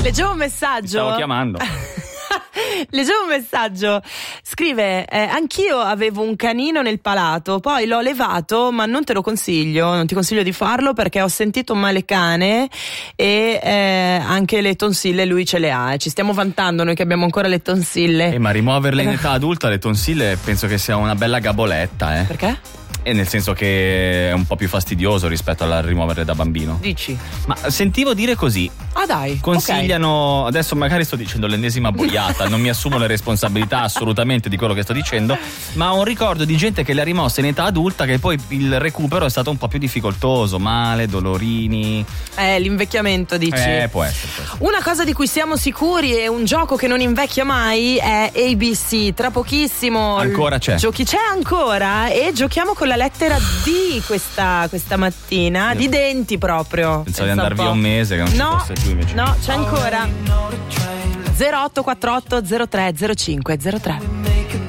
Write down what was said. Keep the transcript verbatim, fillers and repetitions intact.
Leggevo un messaggio. Stavo chiamando. Leggevo un messaggio, scrive eh, anch'io avevo un canino nel palato, poi l'ho levato, ma non te lo consiglio, non ti consiglio di farlo perché ho sentito male cane e eh, anche le tonsille lui ce le ha, e ci stiamo vantando noi che abbiamo ancora le tonsille. Eh, ma rimuoverle in età adulta le tonsille penso che sia una bella gaboletta, eh. Perché? E nel senso che è un po' più fastidioso rispetto a rimuoverle da bambino. Dici? Ma sentivo dire così. Ah dai. Consigliano, okay. Adesso magari sto dicendo l'ennesima boiata, non mi assumo le responsabilità assolutamente di quello che sto dicendo, ma ho un ricordo di gente che le ha rimosse in età adulta che poi il recupero è stato un po' più difficoltoso, male, dolorini. Eh, l'invecchiamento dici? Eh, può essere, può essere. Una cosa di cui siamo sicuri è un gioco che non invecchia mai è A B C, tra pochissimo. Ancora c'è. Giochi c'è ancora e giochiamo con la lettera D questa, questa mattina, di denti proprio. Pensavo di andare via un mese che non no, ci fosse più invece. No, c'è ancora. zero otto quattro otto zero tre zero cinque zero tre